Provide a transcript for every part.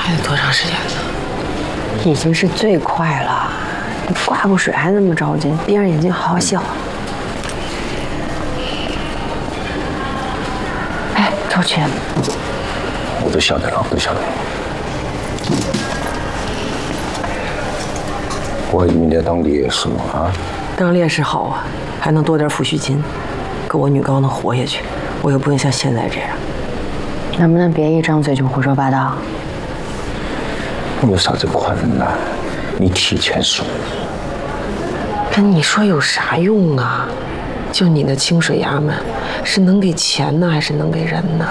还得多长时间呢？ 已经是最快了。你挂过水还那么着急，闭上眼睛好好歇会儿。哎，周群， 我都晓得了，都晓得了。我明天当烈士啊！ 当烈士好啊，还能多点抚恤金，可我女高能活下去，我又不用像现在这样。 能不能别一张嘴就胡说八道？ 有啥子困难，你提前说。 跟你说有啥用啊？就你那清水衙门，是能给钱呢，还是能给人呢？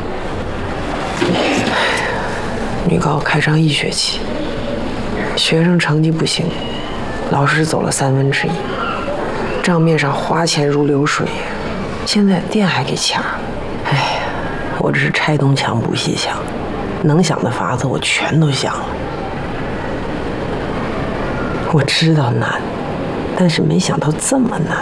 女高开上1学期，学生成绩不行，老师走了1/3，账面上花钱如流水，现在店还给掐了。哎呀，我这是拆东墙补西墙，能想的法子我全都想了。我知道难，但是没想到这么难。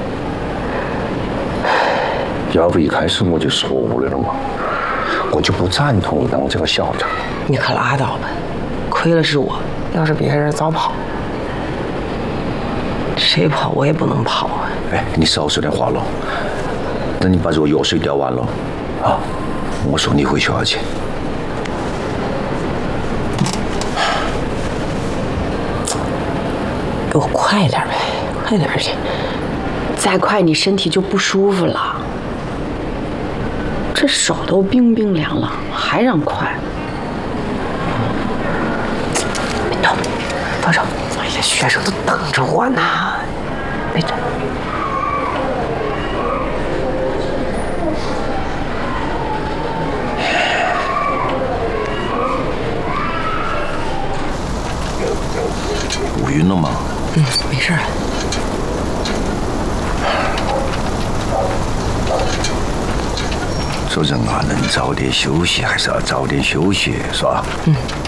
要不一开始我就说了嘛，我就不赞同你当这个校长。 你可拉倒吧，亏了是我，要是别人早跑。谁跑我也不能跑啊！ 哎，你少说点话了。等你把这个药水调完了，啊，我送你回学校去。 给我快点呗，快点去！ 再快你身体就不舒服了。这手都冰冰凉了，还让快？别动，放手！ 哎呀，学生都等着我呢，别动。 不晕了吗？ 没事了。 说人啊，能早点休息还是要早点休息，是吧？